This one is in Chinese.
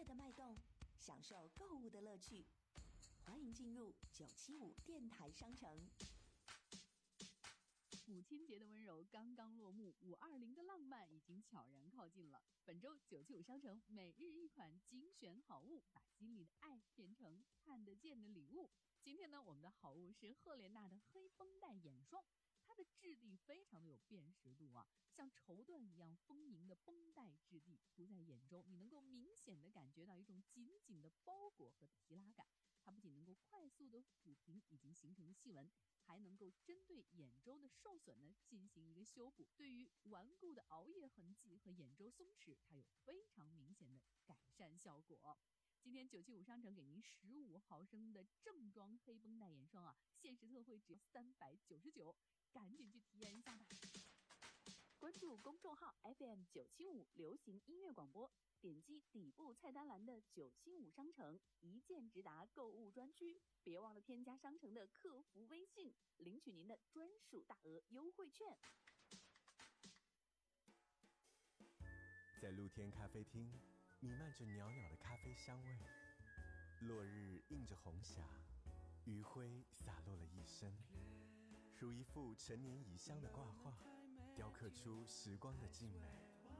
的脉动，享受购物的乐趣。欢迎进入975电台商城。 母亲节的温柔刚刚落幕，520的浪漫已经悄然靠近了。本周975商城每日一款精选好物，把心里的爱变成看得见的礼物。今天呢，我们的好物是赫莲娜的黑绷带眼霜，它的质地非常的有辨识度啊，像绸缎一样丰盈的绷带质地涂在眼中，你能够明显的感觉到一种紧紧的包裹和提拉感。它不仅能够快速的抚平已经形成的细纹，还能够针对眼周的受损呢进行一个修补。对于顽固的熬夜痕迹和眼周松弛，它有非常明显的改善效果。今天975商城给您15毫升的正装黑绷带眼霜啊，限时特惠只要399，赶紧去体验一下吧。关注公众号 FM975 流行音乐广播，点击底部菜单栏的975商城一键直达购物专区，别忘了添加商城的客服微信，领取您的专属大额优惠券。 在露天咖啡厅，弥漫着袅袅的咖啡香味，落日映着红霞，余晖洒落了一身，如一幅陈年遗香的挂画，雕刻出时光的静美。